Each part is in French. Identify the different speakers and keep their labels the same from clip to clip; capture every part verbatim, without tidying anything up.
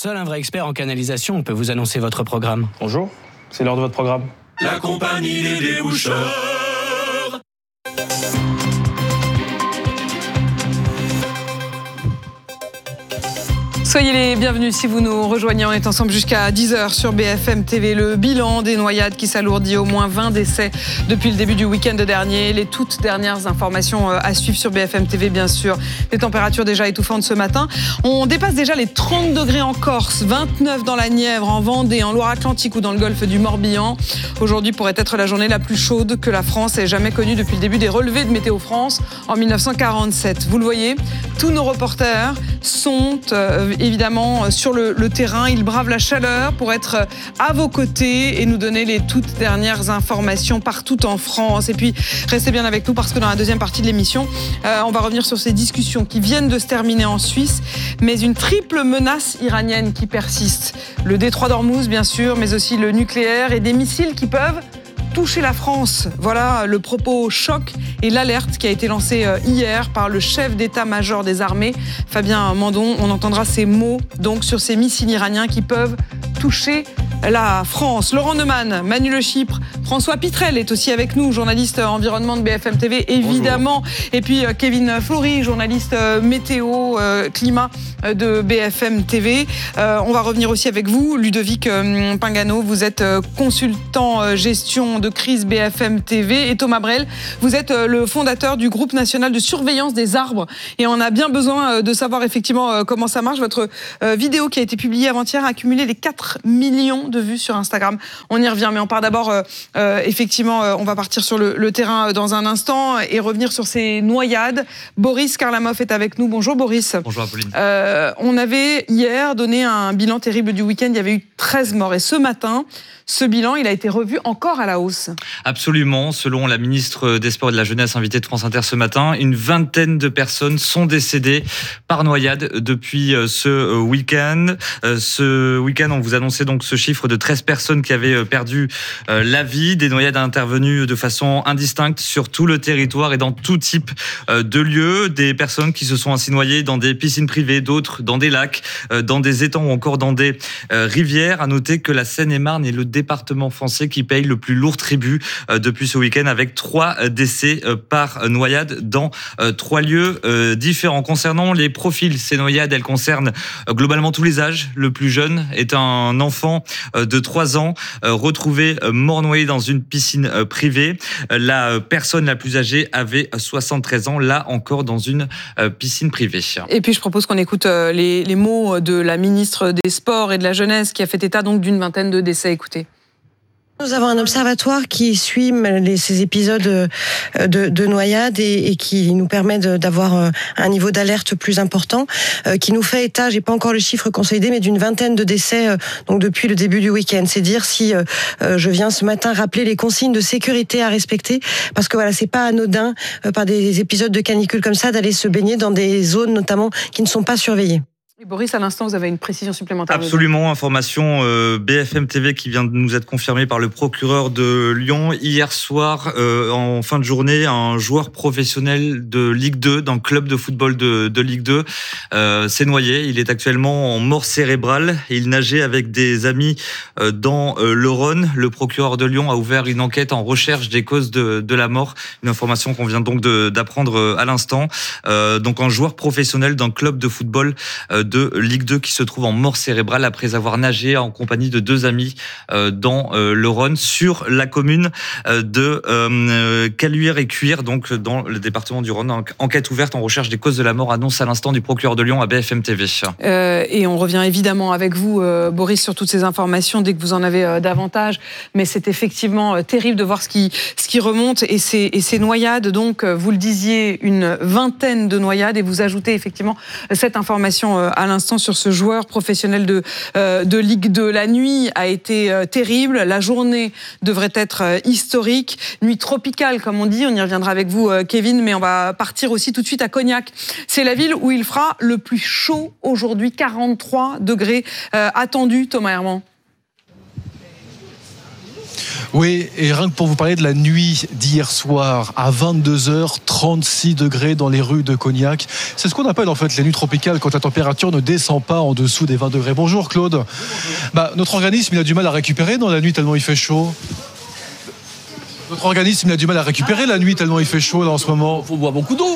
Speaker 1: Seul un vrai expert en canalisation peut vous annoncer votre programme.
Speaker 2: Bonjour, c'est l'heure de votre programme.
Speaker 3: La compagnie des déboucheurs.
Speaker 4: Soyez les bienvenus si vous nous rejoignez. On est ensemble jusqu'à dix heures sur B F M T V. Le bilan des noyades qui s'alourdit, au moins vingt décès depuis le début du week-end dernier. Les toutes dernières informations à suivre sur B F M T V, bien sûr. Les températures déjà étouffantes ce matin. On dépasse déjà les trente degrés en Corse, vingt-neuf dans la Nièvre, en Vendée, en Loire-Atlantique ou dans le golfe du Morbihan. Aujourd'hui pourrait être la journée la plus chaude que la France ait jamais connue depuis le début des relevés de Météo France en mille neuf cent quarante-sept. Vous le voyez, tous nos reporters sont euh, évidemment sur le, le terrain. Ils bravent la chaleur pour être à vos côtés et nous donner les toutes dernières informations partout en France. Et puis, restez bien avec nous parce que dans la deuxième partie de l'émission, euh, on va revenir sur ces discussions qui viennent de se terminer en Suisse, mais une triple menace iranienne qui persiste. Le détroit d'Ormuz, bien sûr, mais aussi le nucléaire et des missiles qui peuvent toucher la France. Voilà le propos choc et l'alerte qui a été lancée hier par le chef d'état-major des armées, Fabien Mandon. On entendra ces mots donc sur ces missiles iraniens qui peuvent toucher la France. Laurent Neumann, Manu Le Chypre, François Pitrel est aussi avec nous, journaliste environnement de B F M T V, évidemment. Bonjour. Et puis Kevin Flory, journaliste météo, euh, climat de B F M T V. Euh, on va revenir aussi avec vous, Ludovic euh, Pingano, vous êtes euh, consultant euh, gestion de crise B F M T V. Et Thomas Brel, vous êtes euh, le fondateur du groupe national de surveillance des arbres. Et on a bien besoin euh, de savoir effectivement euh, comment ça marche. Votre euh, vidéo qui a été publiée avant-hier a accumulé les quatre millions de vues sur Instagram. On y revient, mais on part d'abord, euh, euh, effectivement, euh, on va partir sur le, le terrain dans un instant et revenir sur ces noyades. Boris Karlamov est avec nous. Bonjour Boris.
Speaker 5: Bonjour Apolline.
Speaker 4: Euh, on avait hier donné un bilan terrible du week-end. Il y avait eu treize morts et ce matin, ce bilan, il a été revu encore à la hausse.
Speaker 5: Absolument. Selon la ministre des Sports et de la Jeunesse invitée de France Inter ce matin, une vingtaine de personnes sont décédées par noyade depuis ce week-end. Ce week-end, on vous annonçait donc ce chiffre de treize personnes qui avaient perdu la vie. Des noyades intervenues de façon indistincte sur tout le territoire et dans tout type de lieux. Des personnes qui se sont ainsi noyées dans des piscines privées, d'autres dans des lacs, dans des étangs ou encore dans des rivières. À noter que la Seine-et-Marne est le département français qui paye le plus lourd tribut depuis ce week-end, avec trois décès par noyade dans trois lieux différents. Concernant les profils, ces noyades, elles concernent globalement tous les âges. Le plus jeune est un enfant de trois ans retrouvé mort noyé dans une piscine privée. La personne la plus âgée avait soixante-treize ans, là encore dans une piscine privée.
Speaker 4: Et puis je propose qu'on écoute les, les mots de la ministre des Sports et de la Jeunesse qui a fait état donc d'une vingtaine de décès. Écoutez.
Speaker 6: Nous avons un observatoire qui suit les, ces épisodes de, de noyade et, et qui nous permet de, d'avoir un niveau d'alerte plus important, euh, qui nous fait état, j'ai pas encore le chiffre consolidé, mais d'une vingtaine de décès euh, donc depuis le début du week-end. C'est dire si euh, je viens ce matin rappeler les consignes de sécurité à respecter, parce que voilà, c'est pas anodin euh, par des épisodes de canicule comme ça d'aller se baigner dans des zones notamment qui ne sont pas surveillées.
Speaker 4: Et Boris, à l'instant, vous avez une précision supplémentaire.
Speaker 5: Absolument, information euh, B F M T V qui vient de nous être confirmée par le procureur de Lyon. Hier soir, euh, en fin de journée, un joueur professionnel de Ligue deux, d'un club de football de, de Ligue deux, euh, s'est noyé. Il est actuellement en mort cérébrale. Il nageait avec des amis euh, dans euh, le Rhône. Le procureur de Lyon a ouvert une enquête en recherche des causes de, de la mort. Une information qu'on vient donc de, d'apprendre à l'instant. Euh, donc un joueur professionnel d'un club de football euh, de Ligue deux qui se trouve en mort cérébrale après avoir nagé en compagnie de deux amis dans le Rhône sur la commune de Caluire et Cuire, donc dans le département du Rhône. Enquête ouverte en recherche des causes de la mort, annonce à l'instant du procureur de Lyon à B F M T V.
Speaker 4: Euh, et on revient évidemment avec vous, euh, Boris, sur toutes ces informations dès que vous en avez euh, davantage. Mais c'est effectivement euh, terrible de voir ce qui, ce qui remonte et ces, et ces noyades. Donc, euh, vous le disiez, une vingtaine de noyades et vous ajoutez effectivement cette information euh, à l'instant sur ce joueur professionnel de, euh, de Ligue deux. La nuit a été euh, terrible, la journée devrait être euh, historique, nuit tropicale comme on dit, on y reviendra avec vous euh, Kevin, mais on va partir aussi tout de suite à Cognac. C'est la ville où il fera le plus chaud aujourd'hui, quarante-trois degrés euh, attendus, Thomas Herman.
Speaker 7: Oui, et rien que pour vous parler de la nuit d'hier soir, à vingt-deux heures, trente-six degrés dans les rues de Cognac. C'est ce qu'on appelle en fait les nuits tropicales, quand la température ne descend pas en dessous des vingt degrés. Bonjour Claude. Bah, notre organisme il a du mal à récupérer dans la nuit tellement il fait chaud. Notre organisme il a du mal à récupérer la nuit tellement il fait chaud là en ce moment.
Speaker 8: Il faut boire beaucoup d'eau.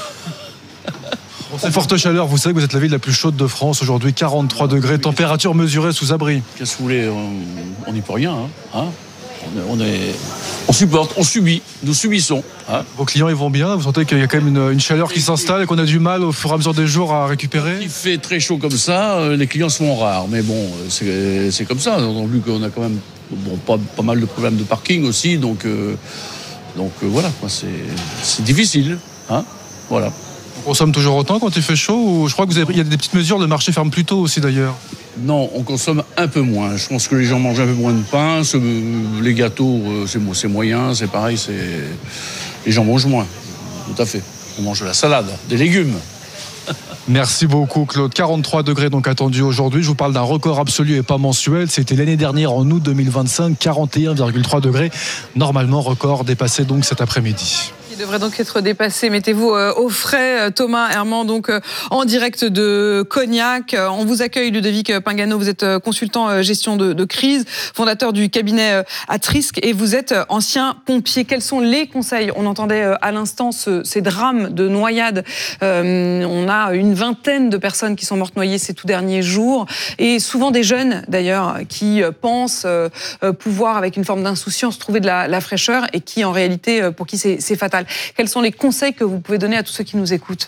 Speaker 7: Cette forte chaleur, vous savez que vous êtes la ville la plus chaude de France aujourd'hui, quarante-trois degrés, température mesurée sous abri.
Speaker 8: Qu'est-ce que vous voulez, on n'y peut rien. Hein, hein on, est, on supporte, on subit, nous subissons. Hein.
Speaker 7: Vos clients ils vont bien, vous sentez qu'il y a quand même une, une chaleur qui s'installe et qu'on a du mal au fur et à mesure des jours à récupérer?
Speaker 8: Il fait très chaud comme ça, les clients sont rares, mais bon, c'est, c'est comme ça. On a vu qu'on a quand même bon, pas, pas mal de problèmes de parking aussi, donc, euh, donc euh, voilà, quoi, c'est, c'est difficile. Hein, voilà.
Speaker 7: On consomme toujours autant quand il fait chaud ou je crois que vous avez, il y a des petites mesures, le marché ferme plus tôt aussi d'ailleurs.
Speaker 8: Non, on consomme un peu moins. Je pense que les gens mangent un peu moins de pain, les gâteaux c'est, c'est moyen, c'est pareil, c'est... les gens mangent moins, tout à fait. On mange de la salade, des légumes.
Speaker 7: Merci beaucoup Claude. quarante-trois degrés donc attendus aujourd'hui. Je vous parle d'un record absolu et pas mensuel. C'était l'année dernière en août deux mille vingt-cinq, quarante et un virgule trois degrés. Normalement record dépassé donc cet après-midi.
Speaker 4: Il devrait donc être dépassé. Mettez-vous au frais, Thomas Herman, donc en direct de Cognac. On vous accueille, Ludovic Pingano. Vous êtes consultant gestion de, de crise, fondateur du cabinet Atrisque et vous êtes ancien pompier. Quels sont les conseils? On entendait à l'instant ce, ces drames de noyade. Euh, on a une vingtaine de personnes qui sont mortes noyées ces tout derniers jours et souvent des jeunes d'ailleurs qui pensent pouvoir, avec une forme d'insouciance, trouver de la, la fraîcheur et qui en réalité, pour qui c'est, c'est fatal. Quels sont les conseils que vous pouvez donner à tous ceux qui nous écoutent?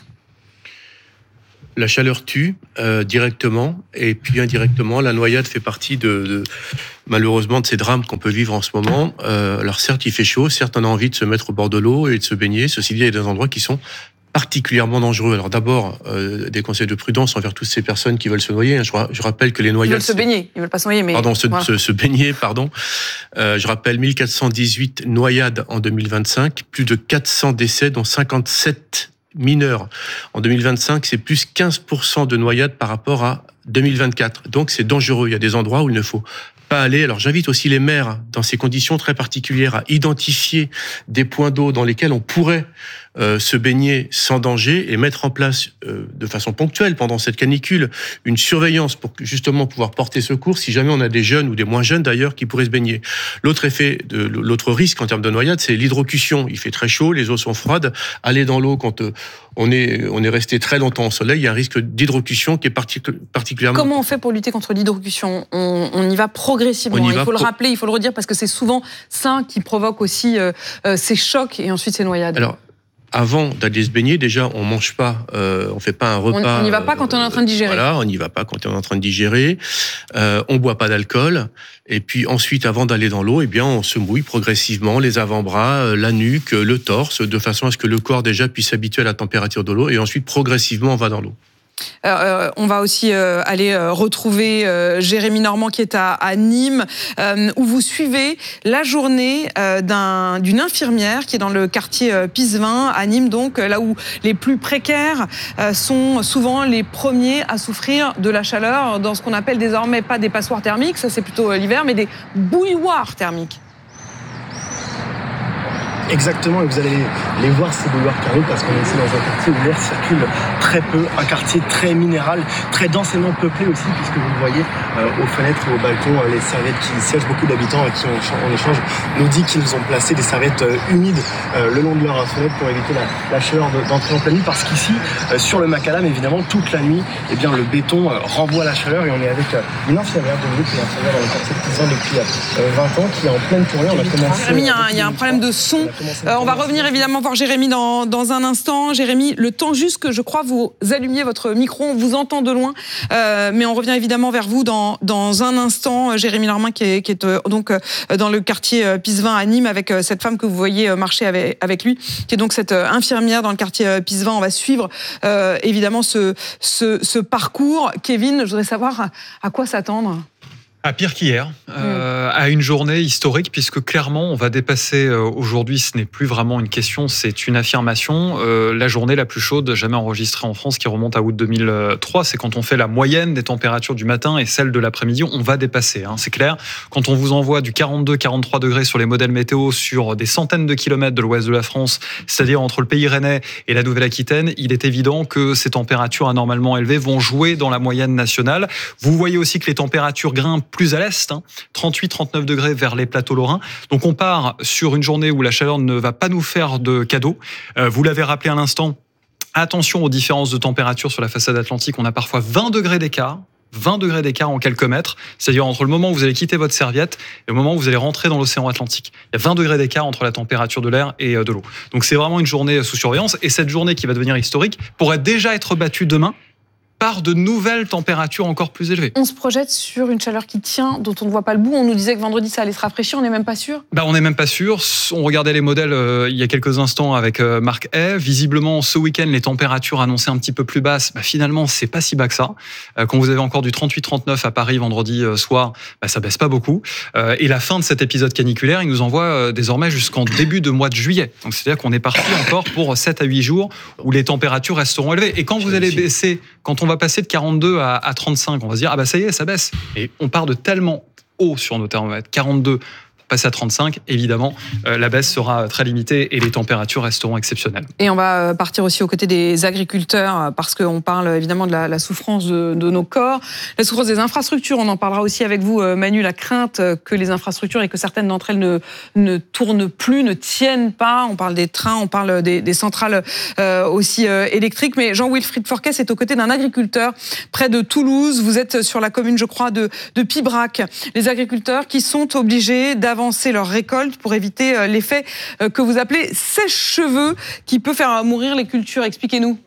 Speaker 9: La chaleur tue euh, directement et puis indirectement. La noyade fait partie de, de malheureusement de ces drames qu'on peut vivre en ce moment. Euh, alors certes, il fait chaud, certes, on a envie de se mettre au bord de l'eau et de se baigner. Ceci dit, il y a des endroits qui sont particulièrement dangereux. Alors d'abord, euh, des conseils de prudence envers toutes ces personnes qui veulent se noyer. Je, je rappelle que les noyades...
Speaker 4: Ils veulent se baigner, ils veulent pas se noyer, mais...
Speaker 9: Pardon, se,
Speaker 4: voilà.
Speaker 9: se, se baigner, pardon. Euh, je rappelle mille quatre cent dix-huit noyades en deux mille vingt-cinq, plus de quatre cents décès, dont cinquante-sept mineurs. En deux mille vingt-cinq, c'est plus quinze pour cent de noyades par rapport à deux mille vingt-quatre. Donc c'est dangereux. Il y a des endroits où il ne faut pas aller. Alors j'invite aussi les maires, dans ces conditions très particulières, à identifier des points d'eau dans lesquels on pourrait euh, se baigner sans danger et mettre en place euh, de façon ponctuelle pendant cette canicule une surveillance pour justement pouvoir porter secours si jamais on a des jeunes ou des moins jeunes d'ailleurs qui pourraient se baigner. L'autre effet, de, l'autre risque en termes de noyade, c'est l'hydrocution. Il fait très chaud, les eaux sont froides. Aller dans l'eau quand euh, on est on est resté très longtemps au soleil, il y a un risque d'hydrocution qui est partic- particulièrement...
Speaker 4: Comment on fait pour lutter contre l'hydrocution? on, on y va progressivement.
Speaker 9: On y
Speaker 4: il
Speaker 9: va
Speaker 4: faut
Speaker 9: pro-
Speaker 4: le rappeler, il faut le redire parce que c'est souvent ça qui provoque aussi euh, euh, ces chocs et ensuite ces noyades.
Speaker 9: Alors, avant d'aller se baigner, déjà, on mange pas, euh, on fait pas un repas.
Speaker 4: On n'y va pas quand on est en train de digérer.
Speaker 9: Euh, voilà, on n'y va pas quand on est en train de digérer. Euh, on boit pas d'alcool. Et puis ensuite, avant d'aller dans l'eau, eh bien, on se mouille progressivement les avant-bras, la nuque, le torse, de façon à ce que le corps déjà puisse s'habituer à la température de l'eau. Et ensuite, progressivement, on va dans l'eau.
Speaker 4: Euh, on va aussi euh, aller euh, retrouver euh, Jérémy Normand qui est à, à Nîmes, euh, où vous suivez la journée euh, d'un, d'une infirmière qui est dans le quartier euh, Pisevin, à Nîmes, donc là où les plus précaires euh, sont souvent les premiers à souffrir de la chaleur dans ce qu'on appelle désormais pas des passoires thermiques, ça c'est plutôt euh, l'hiver, mais des bouilloires thermiques.
Speaker 10: Exactement, et vous allez les voir ces bouilloires thermiques parce qu'on est ici dans un quartier où l'air circule très peu, un quartier très minéral, très densément peuplé aussi, puisque vous le voyez euh, aux fenêtres et aux balcons, euh, les serviettes qui siègent, beaucoup d'habitants avec qui on, on échange nous dit qu'ils ont placé des serviettes euh, humides euh, le long de leur fenêtre pour éviter la, la chaleur de, d'entrer en pleine nuit, parce qu'ici, euh, sur le macadam, évidemment, toute la nuit, eh bien, le béton euh, renvoie la chaleur, et on est avec euh, une infirmière de nous, qui est infirmière dans le quartier de Pisevin depuis euh, vingt ans, qui est en pleine tournée. On a commencé.
Speaker 4: Jérémy, il y a un, il y a un problème de son. Euh, on va revenir évidemment voir Jérémy dans, dans un instant. Jérémy, le temps juste que je crois vous allumiez votre micro, on vous entend de loin, euh, mais on revient évidemment vers vous dans, dans un instant. Jérémy Normand qui est, qui est euh, donc euh, dans le quartier euh, Pisevin à Nîmes avec euh, cette femme que vous voyez euh, marcher avec, avec lui, qui est donc cette euh, infirmière dans le quartier euh, Pisevin. On va suivre euh, évidemment ce, ce, ce parcours. Kevin, je voudrais savoir à, à quoi s'attendre.
Speaker 11: À pire qu'hier, euh, à une journée historique, puisque clairement, on va dépasser euh, aujourd'hui, ce n'est plus vraiment une question, c'est une affirmation. Euh, la journée la plus chaude jamais enregistrée en France, qui remonte à août deux mille trois, c'est quand on fait la moyenne des températures du matin et celle de l'après-midi, on va dépasser, hein, c'est clair. Quand on vous envoie du quarante-deux quarante-trois degrés sur les modèles météo sur des centaines de kilomètres de l'ouest de la France, c'est-à-dire entre le pays rennais et la Nouvelle-Aquitaine, il est évident que ces températures anormalement élevées vont jouer dans la moyenne nationale. Vous voyez aussi que les températures grimpent plus à l'est, hein, trente-huit trente-neuf degrés vers les plateaux lorrains. Donc on part sur une journée où la chaleur ne va pas nous faire de cadeaux. Euh, vous l'avez rappelé à l'instant, attention aux différences de température sur la façade atlantique. On a parfois vingt degrés d'écart. vingt degrés d'écart en quelques mètres, c'est-à-dire entre le moment où vous allez quitter votre serviette et le moment où vous allez rentrer dans l'océan Atlantique. Il y a vingt degrés d'écart entre la température de l'air et de l'eau. Donc c'est vraiment une journée sous surveillance, et cette journée qui va devenir historique pourrait déjà être battue demain par de nouvelles températures encore plus élevées.
Speaker 4: On se projette sur une chaleur qui tient, dont on ne voit pas le bout. On nous disait que vendredi, ça allait se rafraîchir, on n'est même pas sûr.
Speaker 11: Bah, on n'est même pas sûr. On regardait les modèles euh, il y a quelques instants avec euh, Marc Hay. Visiblement, ce week-end, les températures annoncées un petit peu plus basses. Bah, finalement, c'est pas si bas que ça. Euh, quand vous avez encore du trente-huit trente-neuf à Paris vendredi euh, soir, bah, ça baisse pas beaucoup. Euh, et la fin de cet épisode caniculaire, il nous envoie euh, désormais jusqu'en début de mois de juillet. Donc c'est-à-dire qu'on est parti encore pour sept à huit jours où les températures resteront élevées. Et quand vous allez baisser, quand on va passer de quarante-deux à trente-cinq, on va se dire, ah bah ça y est, ça baisse. Et on part de tellement haut sur nos thermomètres, quarante-deux, passer à trente-cinq, évidemment, euh, la baisse sera très limitée et les températures resteront exceptionnelles.
Speaker 4: Et on va partir aussi aux côtés des agriculteurs, parce qu'on parle évidemment de la, la souffrance de, de nos corps, la souffrance des infrastructures. On en parlera aussi avec vous, Manu, la crainte que les infrastructures et que certaines d'entre elles ne, ne tournent plus, ne tiennent pas. On parle des trains, on parle des, des centrales euh, aussi euh, électriques. Mais Jean-Wilfried Forquès est aux côtés d'un agriculteur près de Toulouse. Vous êtes sur la commune, je crois, de, de Pibrac. Les agriculteurs qui sont obligés d'avoir avancer leur récolte pour éviter l'effet que vous appelez sèche-cheveux qui peut faire mourir les cultures. Expliquez-nous.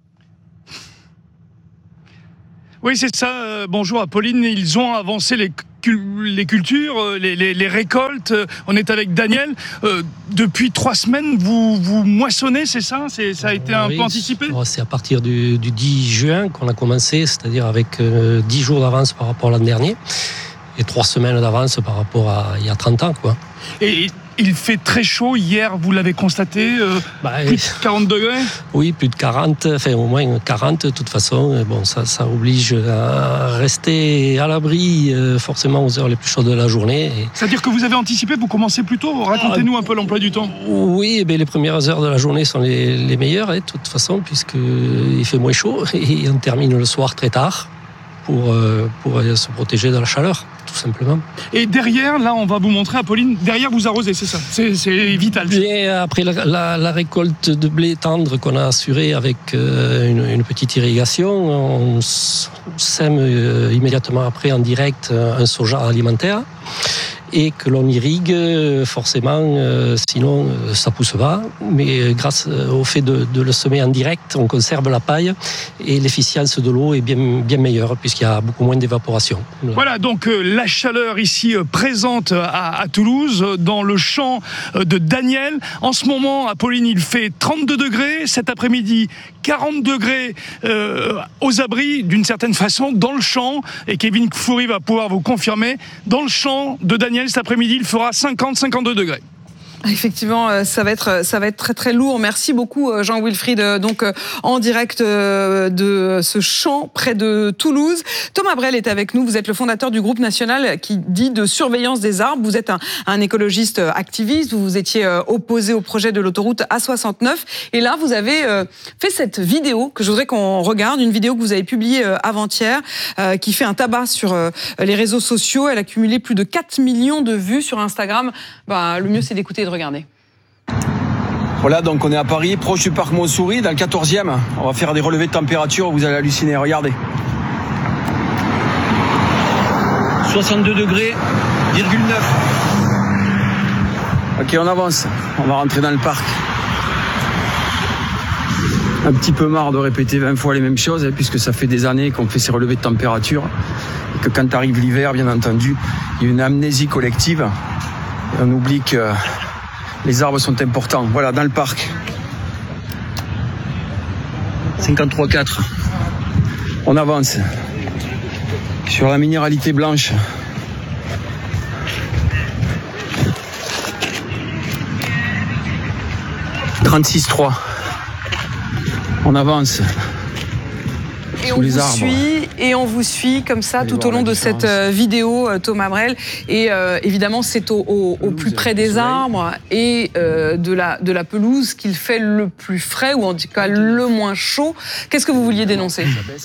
Speaker 12: Oui, c'est ça. Euh, bonjour Apolline. Ils ont avancé les, les cultures, les, les, les récoltes. On est avec Daniel. Euh, depuis trois semaines, vous, vous moissonnez, c'est ça c'est, Ça a été un oui, peu anticipé
Speaker 13: c'est à partir du, du dix juin qu'on a commencé, c'est-à-dire avec euh, dix jours d'avance par rapport à l'an dernier. Et trois semaines d'avance par rapport à il y a trente ans, quoi.
Speaker 12: Et il fait très chaud. Hier, vous l'avez constaté, euh, bah, plus de quarante degrés.
Speaker 13: Oui, plus de quarante, enfin au moins quarante de toute façon. Bon, ça, ça oblige à rester à l'abri euh, forcément aux heures les plus chaudes de la journée. Et...
Speaker 12: C'est-à-dire que vous avez anticipé, vous commencez plus tôt. Racontez-nous un peu l'emploi du temps.
Speaker 13: Oui, eh bien, les premières heures de la journée sont les, les meilleures, hein, de toute façon, puisqu'il fait moins chaud et on termine le soir très tard pour, euh, pour se protéger de la chaleur. Tout simplement.
Speaker 12: Et derrière, là, on va vous montrer, Apolline, derrière vous arrosez, c'est ça, c'est, c'est vital.
Speaker 13: Et après la, la, la récolte de blé tendre qu'on a assurée avec euh, une, une petite irrigation, on sème euh, immédiatement après en direct un soja alimentaire et que l'on irrigue forcément, euh, sinon euh, ça pousse pas. Mais grâce au fait de, de le semer en direct, on conserve la paille et l'efficience de l'eau est bien, bien meilleure puisqu'il y a beaucoup moins d'évaporation.
Speaker 12: Voilà, donc euh, la chaleur ici euh, présente à, à Toulouse, euh, dans le champ euh, de Daniel. En ce moment, à Pauline, il fait trente-deux degrés. Cet après-midi, quarante degrés euh, aux abris, d'une certaine façon, dans le champ. Et Kevin Foury va pouvoir vous confirmer, dans le champ de Daniel, cet après-midi, il fera cinquante à cinquante-deux degrés.
Speaker 4: Effectivement, ça va être ça va être très très lourd. Merci beaucoup Jean-Wilfried, donc en direct de ce champ près de Toulouse. Thomas Brel est avec nous. Vous êtes le fondateur du groupe national qui dit de surveillance des arbres. Vous êtes un, un écologiste activiste. Vous vous étiez opposé au projet de l'autoroute A soixante-neuf. Et là, vous avez fait cette vidéo que je voudrais qu'on regarde, une vidéo que vous avez publiée avant-hier, qui fait un tabac sur les réseaux sociaux. Elle a cumulé plus de quatre millions de vues sur Instagram. Bah, le mieux, c'est d'écouter et de regarder.
Speaker 14: Voilà, donc on est à Paris, proche du parc Montsouris, dans le quatorzième. On va faire des relevés de température, vous allez halluciner, regardez. soixante-deux degrés, virgule neuf. Ok, on avance, on va rentrer dans le parc. Un petit peu marre de répéter vingt fois les mêmes choses, hein, puisque ça fait des années qu'on fait ces relevés de température. Et que quand arrive l'hiver, bien entendu, il y a une amnésie collective. Et on oublie que les arbres sont importants. Voilà, dans le parc. cinquante-trois virgule quatre. On avance. Sur la minéralité blanche trente-six trois. On avance.
Speaker 4: Et on,
Speaker 14: les
Speaker 4: vous
Speaker 14: arbres.
Speaker 4: suit, et on vous suit comme ça tout au long de cette euh, vidéo, euh, Thomas Brel. Et euh, évidemment, c'est au, au, au plus près des arbres et euh, de, la, de la pelouse qu'il fait le plus frais, ou en tout cas le moins chaud. Qu'est-ce que vous vouliez dénoncer ?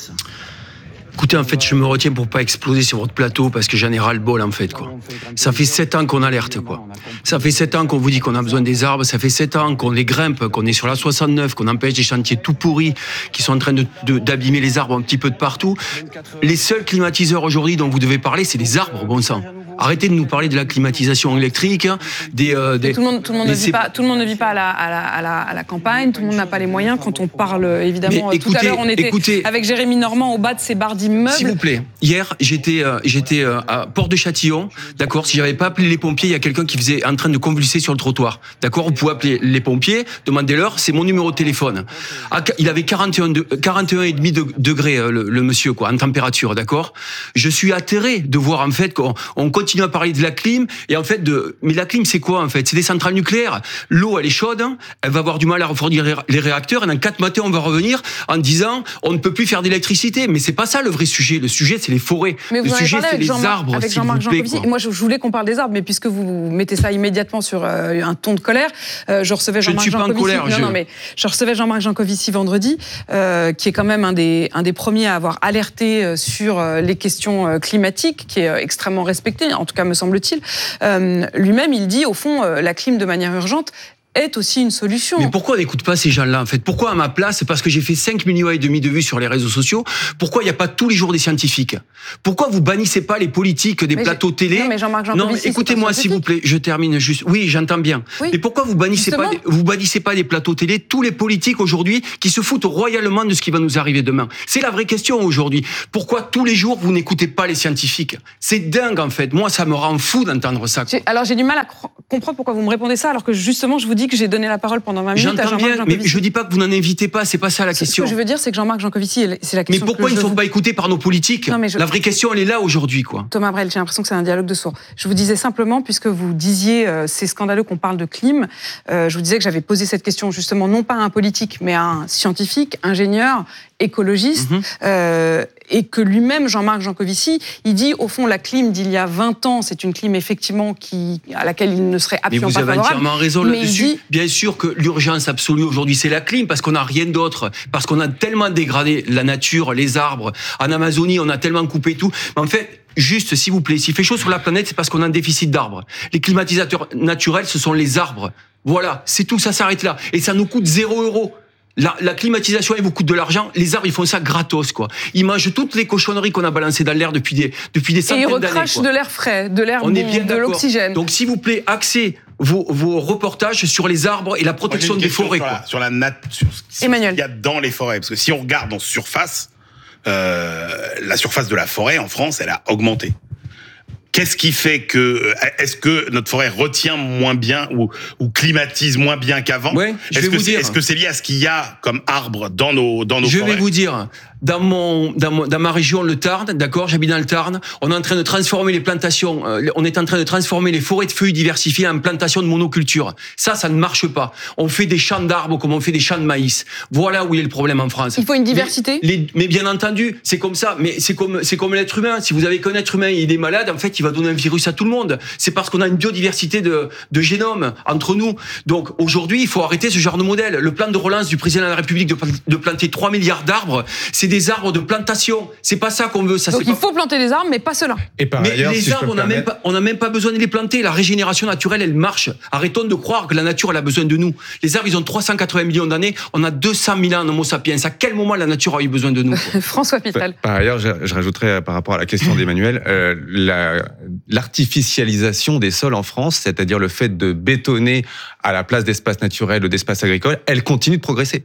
Speaker 15: Écoutez, en fait, je me retiens pour pas exploser sur votre plateau parce que j'en ai ras-le-bol, en fait, quoi. Ça fait sept ans qu'on alerte, quoi. Ça fait sept ans qu'on vous dit qu'on a besoin des arbres. Ça fait sept ans qu'on les grimpe, qu'on est sur la soixante-neuf, qu'on empêche des chantiers tout pourris qui sont en train de, de, d'abîmer les arbres un petit peu de partout. Les seuls climatiseurs aujourd'hui dont vous devez parler, c'est les arbres, bon sang. Arrêtez de nous parler de la climatisation électrique, des... Euh, des
Speaker 4: tout, le monde, tout, le monde ne vit pas, tout le monde ne vit pas à la, à, la, à, la, à la campagne, tout le monde n'a pas les moyens. Quand on parle, évidemment,
Speaker 15: Mais
Speaker 4: tout
Speaker 15: écoutez,
Speaker 4: à l'heure, on était
Speaker 15: écoutez,
Speaker 4: avec Jérémy Normand au bas de ces barres d'immeubles.
Speaker 15: S'il vous plaît, hier, j'étais, euh, j'étais euh, à Port de Châtillon, d'accord. Si j'avais pas appelé les pompiers, il y a quelqu'un qui faisait en train de convulser sur le trottoir, d'accord. Vous pouvez appeler les pompiers, demandez-leur, c'est mon numéro de téléphone. Ah, il avait quarante et un, de, quarante et un virgule cinq degrés euh, le, le monsieur, quoi, en température, d'accord. Je suis atterré de voir en fait qu'on on continue à parler de la clim, et en fait de, mais la clim c'est quoi en fait? C'est des centrales nucléaires. L'eau elle est chaude, elle va avoir du mal à refroidir les réacteurs, et dans quatre matins on va revenir en disant on ne peut plus faire d'électricité. Mais c'est pas ça le vrai sujet. Le sujet c'est les forêts.
Speaker 4: Mais vous
Speaker 15: le sujet c'est les arbres.
Speaker 4: Avec Jean-Marc Jancovici. Moi je voulais qu'on parle des arbres, mais puisque vous mettez ça immédiatement sur euh, un ton de colère, euh, je recevais Jean-Marc Jancovici. Je ne suis pas en colère. Non,
Speaker 15: je...
Speaker 4: non, mais je recevais Jean-Marc Jancovici vendredi, euh, qui est quand même un des un des premiers à avoir alerté sur les questions climatiques, qui est extrêmement respecté, en tout cas me semble-t-il. Euh, lui-même, il dit, au fond, euh, la clim de manière urgente est aussi une solution.
Speaker 15: Mais pourquoi on n'écoute pas ces gens-là, en fait? Pourquoi, à ma place, parce que j'ai fait cinq millions et demi de vues sur les réseaux sociaux, pourquoi il n'y a pas tous les jours des scientifiques? Pourquoi vous bannissez pas les politiques des mais plateaux télé?
Speaker 4: Non, mais Jean-Marc Jancovici,
Speaker 15: non, écoutez-moi, s'il vous plaît, je termine juste. Oui, j'entends bien. Oui. Mais pourquoi vous bannissez Justement. pas, des, vous bannissez pas des plateaux télé tous les politiques aujourd'hui qui se foutent royalement de ce qui va nous arriver demain? C'est la vraie question aujourd'hui. Pourquoi tous les jours vous n'écoutez pas les scientifiques? C'est dingue, en fait. Moi, ça me rend fou d'entendre ça.
Speaker 4: J'ai, alors, j'ai du mal à cro- comprendre pourquoi vous me répondez ça, alors que justement, je vous dis que j'ai donné la parole pendant vingt minutes à Jean-Marc
Speaker 15: bien,
Speaker 4: Jancovici.
Speaker 15: Mais je dis pas que vous n'en invitez pas, c'est pas ça la
Speaker 4: ce
Speaker 15: question.
Speaker 4: Ce que je veux dire, c'est que Jean-Marc Jancovici, c'est la question.
Speaker 15: Mais pourquoi
Speaker 4: que
Speaker 15: ils ne sont
Speaker 4: vous...
Speaker 15: pas écoutés par nos politiques? Non, mais je... La vraie question, elle est là aujourd'hui, quoi.
Speaker 4: Thomas Brel, j'ai l'impression que c'est un dialogue de sourds. Je vous disais simplement, puisque vous disiez euh, c'est scandaleux qu'on parle de clim, euh, je vous disais que j'avais posé cette question justement non pas à un politique, mais à un scientifique, ingénieur, écologiste, mmh. euh, et que lui-même, Jean-Marc Jancovici, il dit au fond la clim d'il y a vingt ans, c'est une clim effectivement qui, à laquelle il ne serait absolument pas favorable.
Speaker 15: Mais vous avez entièrement raison là-dessus. Dit... Bien sûr que l'urgence absolue aujourd'hui, c'est la clim, parce qu'on n'a rien d'autre, parce qu'on a tellement dégradé la nature, les arbres. En Amazonie, on a tellement coupé tout. Mais en fait, juste, s'il vous plaît, s'il fait chaud sur la planète, c'est parce qu'on a un déficit d'arbres. Les climatisateurs naturels, ce sont les arbres. Voilà, c'est tout, ça s'arrête là. Et ça nous coûte zéro euro. La, la climatisation, elle vous coûte de l'argent. Les arbres, ils font ça gratos, quoi. Ils mangent toutes les cochonneries qu'on a balancées dans l'air depuis des, depuis des centaines d'années.
Speaker 4: Et ils recrachent de l'air frais, de l'air bon, de l'oxygène.
Speaker 15: Donc, s'il vous plaît, axez vos, vos reportages sur les arbres et la protection
Speaker 16: Moi,
Speaker 15: des forêts.
Speaker 16: Sur la, sur la nat, sur ce qu'il y a dans les forêts. Parce que si on regarde en surface, euh, la surface de la forêt en France, elle a augmenté. Qu'est-ce qui fait que, est-ce que notre forêt retient moins bien ou, ou climatise moins bien qu'avant?
Speaker 15: Ouais, je
Speaker 16: est-ce
Speaker 15: vais
Speaker 16: que
Speaker 15: vous
Speaker 16: c'est,
Speaker 15: dire.
Speaker 16: Est-ce que c'est lié à ce qu'il y a comme arbres dans nos, dans nos
Speaker 15: je
Speaker 16: forêts?
Speaker 15: Je vais vous dire. Dans mon, dans mon, dans ma région, le Tarn, d'accord, j'habite dans le Tarn, on est en train de transformer les plantations, euh, on est en train de transformer les forêts de feuilles diversifiées en plantations de monoculture. Ça, ça ne marche pas. On fait des champs d'arbres comme on fait des champs de maïs. Voilà où il est le problème en France.
Speaker 4: Il faut une diversité.
Speaker 15: Les, les, mais bien entendu, c'est comme ça. Mais c'est comme, c'est comme l'être humain. Si vous avez qu'un être humain et il est malade, en fait, il va donner un virus à tout le monde. C'est parce qu'on a une biodiversité de, de génome entre nous. Donc, aujourd'hui, il faut arrêter ce genre de modèle. Le plan de relance du président de la République de, de planter trois milliards d'arbres, c'est des arbres de plantation. C'est pas ça qu'on veut. Ça,
Speaker 4: Donc
Speaker 15: c'est
Speaker 4: il
Speaker 15: pas...
Speaker 4: faut planter les arbres, mais pas ceux-là.
Speaker 15: Et par mais ailleurs, les si arbres, on n'a même pas, on n'a même pas besoin de les planter. La régénération naturelle, elle marche. Arrêtons de croire que la nature, elle a besoin de nous. Les arbres, ils ont trois cent quatre-vingts millions d'années. On a deux cents mille ans en Homo sapiens. À quel moment la nature a eu besoin de nous?
Speaker 4: François Pital.
Speaker 17: Par, par ailleurs, je, je rajouterais par rapport à la question d'Emmanuel, euh, la, l'artificialisation des sols en France, c'est-à-dire le fait de bétonner à la place d'espaces naturels ou d'espaces agricoles, elle continue de progresser.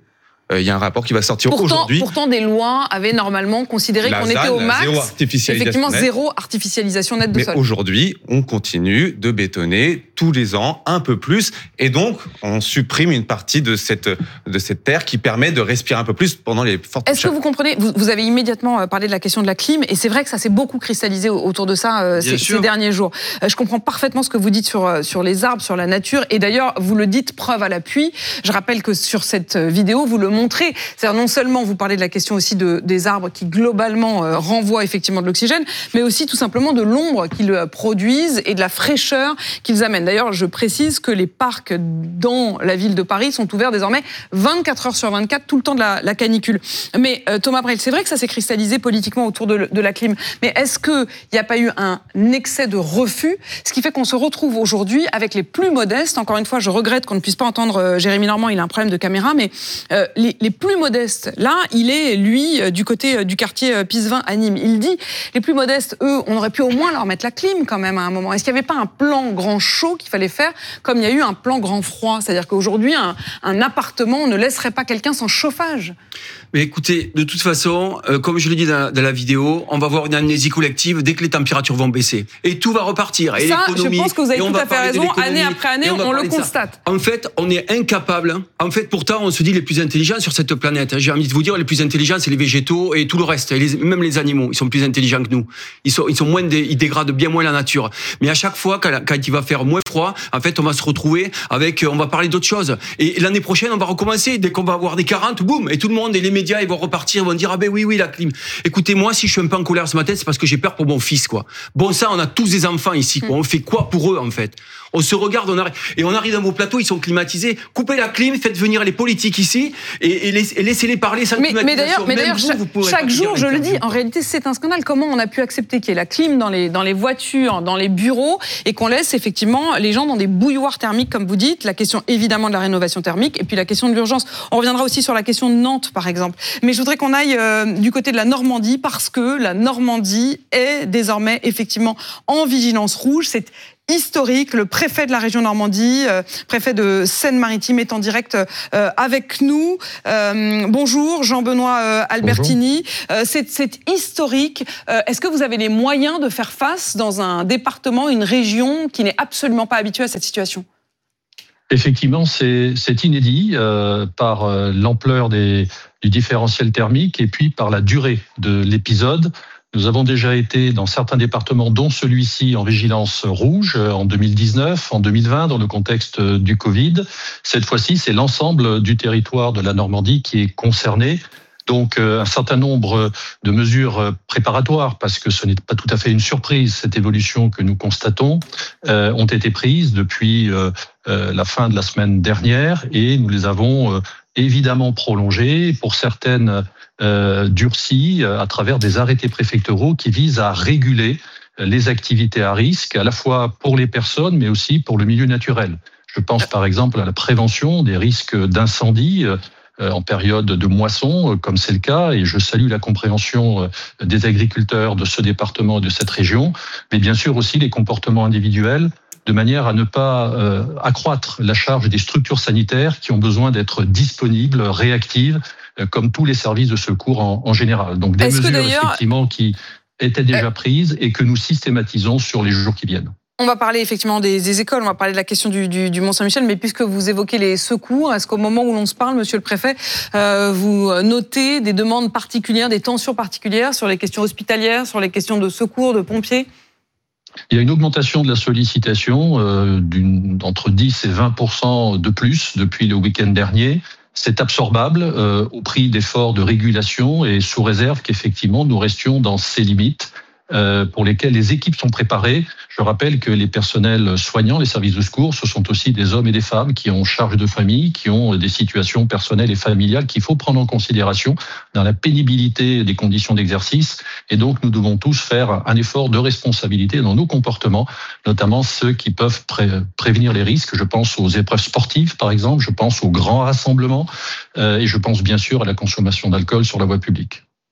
Speaker 17: Il y a un rapport qui va sortir
Speaker 4: pourtant,
Speaker 17: aujourd'hui.
Speaker 4: Pourtant, des lois avaient normalement considéré
Speaker 17: La
Speaker 4: qu'on
Speaker 17: Z A N,
Speaker 4: était au
Speaker 17: la
Speaker 4: max.
Speaker 17: zéro artificialisation
Speaker 4: effectivement,
Speaker 17: nette.
Speaker 4: zéro artificialisation nette de
Speaker 17: Mais
Speaker 4: sol.
Speaker 17: aujourd'hui, on continue de bétonner tous les ans un peu plus, et donc on supprime une partie de cette de cette terre qui permet de respirer un peu plus pendant les fortes
Speaker 4: Est-ce que vous comprenez, vous, vous avez immédiatement parlé de la question de la clim, et c'est vrai que ça s'est beaucoup cristallisé autour de ça euh, ces, ces derniers jours. Euh, je comprends parfaitement ce que vous dites sur, sur les arbres, sur la nature, et d'ailleurs, vous le dites preuve à l'appui. Je rappelle que sur cette vidéo, vous le montrez. C'est-à-dire non seulement vous parlez de la question aussi de, des arbres qui globalement euh, renvoient effectivement de l'oxygène, mais aussi tout simplement de l'ombre qu'ils produisent et de la fraîcheur qu'ils amènent. D'ailleurs, je précise que les parcs dans la ville de Paris sont ouverts désormais vingt-quatre heures sur vingt-quatre, tout le temps de la, la canicule. Mais euh, Thomas Brel, c'est vrai que ça s'est cristallisé politiquement autour de, de la clim, mais est-ce qu'il n'y a pas eu un excès de refus, ce qui fait qu'on se retrouve aujourd'hui avec les plus modestes? Encore une fois, je regrette qu'on ne puisse pas entendre euh, Jérémy Normand, il a un problème de caméra, mais euh, les, les plus modestes, là, il est, lui, euh, du côté euh, du quartier euh, Pisevin à Nîmes. Il dit, les plus modestes, eux, on aurait pu au moins leur mettre la clim quand même à un moment. Est-ce qu'il n'y avait pas un plan grand chaud qu'il fallait faire, comme il y a eu un plan grand froid? C'est-à-dire qu'aujourd'hui, un, un appartement, on ne laisserait pas quelqu'un sans chauffage.
Speaker 15: Mais écoutez, de toute façon, euh, comme je l'ai dit dans, dans la vidéo, on va avoir une amnésie collective dès que les températures vont baisser. Et tout va repartir. Et
Speaker 4: ça,
Speaker 15: l'économie,
Speaker 4: je pense que vous avez
Speaker 15: et on
Speaker 4: tout
Speaker 15: va
Speaker 4: à fait
Speaker 15: parler de
Speaker 4: raison.
Speaker 15: l'économie,
Speaker 4: Année après année,
Speaker 15: et
Speaker 4: on, on le
Speaker 15: parler de ça.
Speaker 4: constate.
Speaker 15: En fait, on est incapable. En fait, pourtant, on se dit les plus intelligents sur cette planète. J'ai envie de vous dire, les plus intelligents, c'est les végétaux et tout le reste. Et les, même les animaux, ils sont plus intelligents que nous. Ils sont, ils sont moins, dé, ils dégradent bien moins la nature. Mais à chaque fois, quand, quand il va faire moins froid, en fait, on va se retrouver avec, on va parler d'autres choses. Et l'année prochaine, on va recommencer. Dès qu'on va avoir des quarante, boum, et tout le monde et les médias, ils vont repartir, ils vont dire, ah ben oui, oui, la clim. Écoutez, moi, si je suis un peu en colère ce matin, c'est parce que j'ai peur pour mon fils, quoi. Bon, ça, on a tous des enfants ici, quoi. On fait quoi pour eux, en fait? On se regarde, on arrive, et on arrive dans vos plateaux, ils sont climatisés. Coupez la clim, faites venir les politiques ici, et, et, laissez, et laissez-les parler sans
Speaker 4: mais,
Speaker 15: climatisation.
Speaker 4: Mais d'ailleurs, mais d'ailleurs
Speaker 15: vous,
Speaker 4: chaque,
Speaker 15: vous
Speaker 4: chaque jour, je le dis, en réalité, c'est un scandale. Comment on a pu accepter qu'il y ait la clim dans les, dans les voitures, dans les bureaux, et qu'on laisse effectivement les gens dans des bouilloires thermiques, comme vous dites, la question évidemment de la rénovation thermique, et puis la question de l'urgence. On reviendra aussi sur la question de Nantes, par exemple. Mais je voudrais qu'on aille euh, du côté de la Normandie, parce que la Normandie est désormais effectivement en vigilance rouge. C'est historique. Le préfet de la région Normandie, euh, préfet de Seine-Maritime, est en direct euh, avec nous. Euh, bonjour, Jean-Benoît euh, Albertini. Euh, c'est, c'est historique. Euh, est-ce que vous avez les moyens de faire face dans un département, une région qui n'est absolument pas habituée à cette situation?
Speaker 18: Effectivement, c'est, c'est inédit euh, par euh, l'ampleur des, du différentiel thermique et puis par la durée de l'épisode. Nous avons déjà été dans certains départements, dont celui-ci, en vigilance rouge en deux mille dix-neuf, en deux mille vingt, dans le contexte du Covid. Cette fois-ci, c'est l'ensemble du territoire de la Normandie qui est concerné. Donc, un certain nombre de mesures préparatoires, parce que ce n'est pas tout à fait une surprise, cette évolution que nous constatons, euh, ont été prises depuis euh, la fin de la semaine dernière, et nous les avons euh, évidemment prolongées, pour certaines euh, durcies, à travers des arrêtés préfectoraux qui visent à réguler les activités à risque, à la fois pour les personnes, mais aussi pour le milieu naturel. Je pense par exemple à la prévention des risques d'incendie en période de moisson, comme c'est le cas, et je salue la compréhension des agriculteurs de ce département et de cette région, mais bien sûr aussi les comportements individuels, de manière à ne pas euh, accroître la charge des structures sanitaires qui ont besoin d'être disponibles, réactives, euh, comme tous les services de secours en, en général. Donc des
Speaker 4: Est-ce
Speaker 18: mesures
Speaker 4: que
Speaker 18: effectivement qui étaient déjà prises et que nous systématisons sur les jours qui viennent.
Speaker 4: On va parler effectivement des, des écoles, on va parler de la question du, du, du Mont-Saint-Michel, mais puisque vous évoquez les secours, est-ce qu'au moment où l'on se parle, monsieur le préfet, euh, vous notez des demandes particulières, des tensions particulières sur les questions hospitalières, sur les questions de secours, de pompiers ?
Speaker 18: Il y a une augmentation de la sollicitation euh, d'une, d'entre dix et vingt pour cent de plus depuis le week-end dernier. C'est absorbable euh, au prix d'efforts de régulation et sous réserve qu'effectivement nous restions dans ces limites euh, pour lesquelles les équipes sont préparées. Je rappelle que les personnels soignants, les services de secours, ce sont aussi des hommes et des femmes qui ont charge de famille, qui ont des situations personnelles et familiales qu'il faut prendre en considération dans la pénibilité des conditions d'exercice. Et donc, nous devons tous faire un effort de responsabilité dans nos comportements, notamment ceux qui peuvent pré- prévenir les risques. Je pense aux épreuves sportives, par exemple, je pense aux grands rassemblements, euh, et je pense bien sûr à la consommation d'alcool sur la voie publique.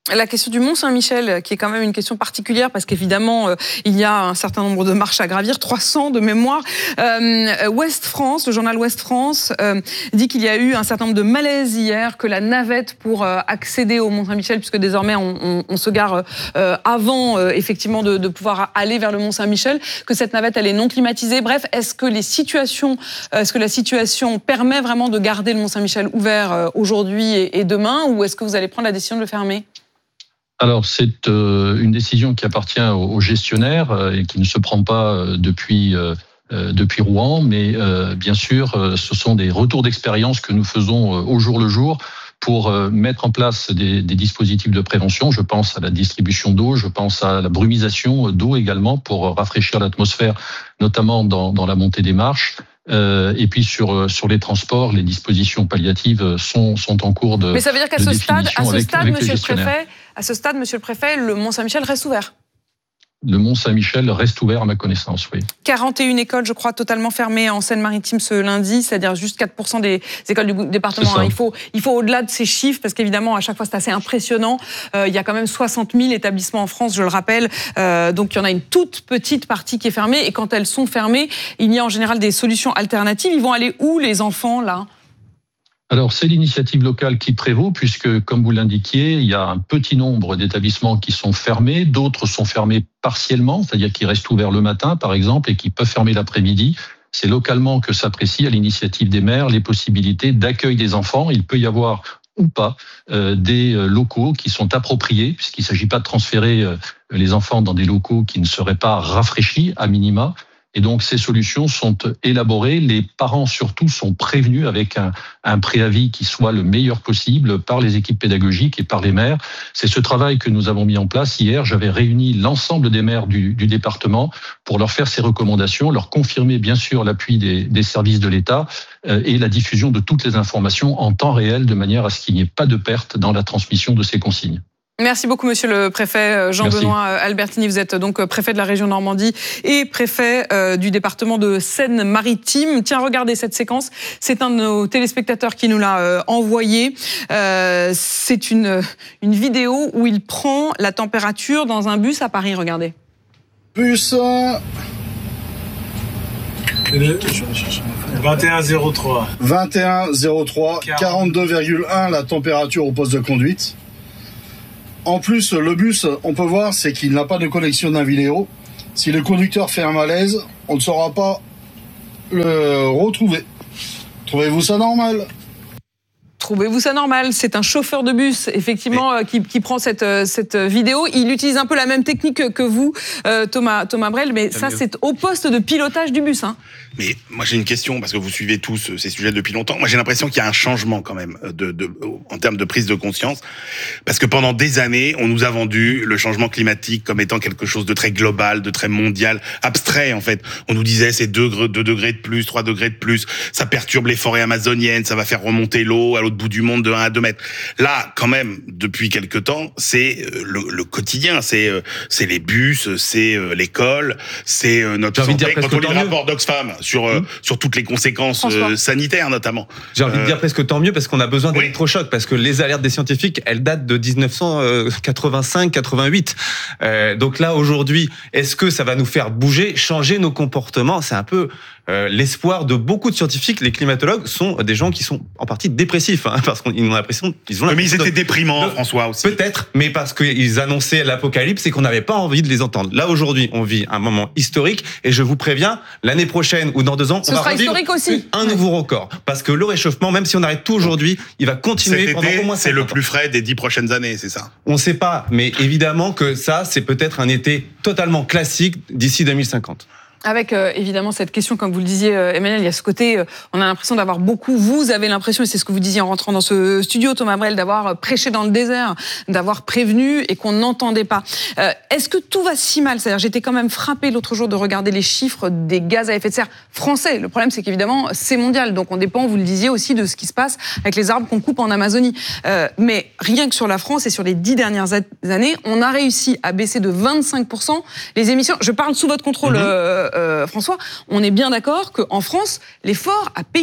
Speaker 4: La question du Mont-Saint-Michel, qui est quand même une question particulière, parce qu'évidemment, euh, il y a un certain nombre de marches à gravir, trois cents de mémoire. Euh, Ouest France, le journal Ouest France, euh, dit qu'il y a eu un certain nombre de malaises hier, que la navette pour euh, accéder au Mont-Saint-Michel, puisque désormais on, on, on se gare euh, avant euh, effectivement de, de pouvoir aller vers le Mont-Saint-Michel, que cette navette elle est non climatisée. Bref, est-ce que les situations, euh, est-ce que la situation permet vraiment de garder le Mont-Saint-Michel ouvert euh, aujourd'hui et, et demain, ou est-ce que vous allez prendre la décision de le fermer ?
Speaker 18: Alors, c'est euh, une décision qui appartient aux, aux gestionnaires euh, et qui ne se prend pas euh, depuis, euh, euh, depuis Rouen, mais euh, bien sûr, euh, ce sont des retours d'expérience que nous faisons euh, au jour le jour pour euh, mettre en place des, des dispositifs de prévention. Je pense à la distribution d'eau, je pense à la brumisation d'eau également pour rafraîchir l'atmosphère, notamment dans, dans la montée des marches. Euh, et puis sur sur les transports, les dispositions palliatives sont sont en cours de.
Speaker 4: Mais ça veut dire qu'à ce stade, à ce
Speaker 18: avec,
Speaker 4: stade,
Speaker 18: avec
Speaker 4: Monsieur le Préfet, à ce stade, Monsieur le Préfet, le Mont-Saint-Michel reste ouvert.
Speaker 18: Le Mont-Saint-Michel reste ouvert à ma connaissance, oui.
Speaker 4: quarante et une écoles, je crois, totalement fermées en Seine-Maritime ce lundi, c'est-à-dire juste quatre pour cent des écoles du département. Hein. Il faut, il faut au-delà de ces chiffres, parce qu'évidemment, à chaque fois, c'est assez impressionnant. Euh, il y a quand même soixante mille établissements en France, je le rappelle. Euh, donc, il y en a une toute petite partie qui est fermée. Et quand elles sont fermées, il y a en général des solutions alternatives. Ils vont aller où, les enfants, là ?
Speaker 18: Alors, c'est l'initiative locale qui prévaut, puisque, comme vous l'indiquiez, il y a un petit nombre d'établissements qui sont fermés, d'autres sont fermés partiellement, c'est-à-dire qui restent ouverts le matin, par exemple, et qui peuvent fermer l'après-midi. C'est localement que s'apprécie, à l'initiative des maires, les possibilités d'accueil des enfants. Il peut y avoir ou pas euh, des locaux qui sont appropriés, puisqu'il ne s'agit pas de transférer euh, les enfants dans des locaux qui ne seraient pas rafraîchis, à minima. Et donc, ces solutions sont élaborées. Les parents, surtout, sont prévenus avec un, un préavis qui soit le meilleur possible par les équipes pédagogiques et par les maires. C'est ce travail que nous avons mis en place hier. J'avais réuni l'ensemble des maires du, du département pour leur faire ces recommandations, leur confirmer, bien sûr, l'appui des, des services de l'État euh, et la diffusion de toutes les informations en temps réel, de manière à ce qu'il n'y ait pas de perte dans la transmission de ces consignes.
Speaker 4: Merci beaucoup, monsieur le préfet Jean-Benoît Albertini. Vous êtes donc préfet de la région Normandie et préfet du département de Seine-Maritime. Tiens, regardez cette séquence. C'est un de nos téléspectateurs qui nous l'a envoyé. Euh, c'est une, une vidéo où il prend la température dans un bus à Paris. Regardez.
Speaker 19: Bus
Speaker 2: vingt et un zéro trois.
Speaker 19: vingt et un zéro trois, quarante-deux virgule un la température au poste de conduite. En plus, le bus, on peut voir, c'est qu'il n'a pas de connexion d'un vidéo. Si le conducteur fait un malaise, on ne saura pas le retrouver. Trouvez-vous ça normal ?
Speaker 4: Trouvez-vous ça normal ? C'est un chauffeur de bus, effectivement, Mais... qui, qui prend cette, cette vidéo. Il utilise un peu la même technique que vous, euh, Thomas, Thomas Brel, mais ça, c'est au poste de pilotage du bus. Hein.
Speaker 16: Mais moi, j'ai une question, parce que vous suivez tous ces sujets depuis longtemps. Moi, j'ai l'impression qu'il y a un changement, quand même, de, de, en termes de prise de conscience. Parce que pendant des années, on nous a vendu le changement climatique comme étant quelque chose de très global, de très mondial, abstrait, en fait. On nous disait, c'est deux degrés de plus, trois degrés de plus, ça perturbe les forêts amazoniennes, ça va faire remonter l'eau à l'autre bout du monde de un à deux mètres. Là, quand même, depuis quelque temps, c'est le, le quotidien, c'est c'est les bus, c'est l'école, c'est notre santé. Quand on lit le rapport d'Oxfam sur mmh. sur toutes les conséquences François. sanitaires, notamment.
Speaker 17: J'ai envie euh... de dire presque tant mieux, parce qu'on a besoin d'électrochocs, oui. parce que les alertes des scientifiques, elles datent de dix-neuf cent quatre-vingt-cinq quatre-vingt-huit. Euh, donc là, aujourd'hui, est-ce que ça va nous faire bouger, changer nos comportements ? C'est un peu euh, l'espoir de beaucoup de scientifiques. Les climatologues sont des gens qui sont en partie dépressifs, hein, parce qu'ils ont l'impression, ils ont l'impression
Speaker 16: mais ils étaient
Speaker 17: de,
Speaker 16: déprimants,
Speaker 17: de,
Speaker 16: François aussi.
Speaker 17: Peut-être, mais parce qu'ils annonçaient l'apocalypse et qu'on n'avait pas envie de les entendre. Là aujourd'hui, on vit un moment historique, et je vous préviens, l'année prochaine ou dans deux ans,
Speaker 4: Ce
Speaker 17: on va
Speaker 4: revivre
Speaker 17: aussi. un nouveau record, parce que le réchauffement, même si on arrête tout aujourd'hui, il va continuer
Speaker 16: Cet
Speaker 17: pendant
Speaker 16: été,
Speaker 17: au moins
Speaker 16: c'est le plus frais des dix prochaines années, c'est ça ?
Speaker 17: On ne sait pas, mais évidemment que ça, c'est peut-être un été totalement classique d'ici deux mille cinquante.
Speaker 4: Avec euh, évidemment cette question, comme vous le disiez, euh, Emmanuel, il y a ce côté, euh, on a l'impression d'avoir beaucoup, vous avez l'impression, et c'est ce que vous disiez en rentrant dans ce studio, Thomas Brel, d'avoir prêché dans le désert, d'avoir prévenu et qu'on n'entendait pas. Euh, est-ce que tout va si mal ? C'est-à-dire, j'étais quand même frappée l'autre jour de regarder les chiffres des gaz à effet de serre français. Le problème, c'est qu'évidemment, c'est mondial, donc on dépend, vous le disiez aussi, de ce qui se passe avec les arbres qu'on coupe en Amazonie. Euh, mais rien que sur la France et sur les dix dernières années, on a réussi à baisser de vingt-cinq pour cent les émissions. Je parle sous votre contrôle, mmh. euh, Euh, François, on est bien d'accord qu'en France, l'effort a payé.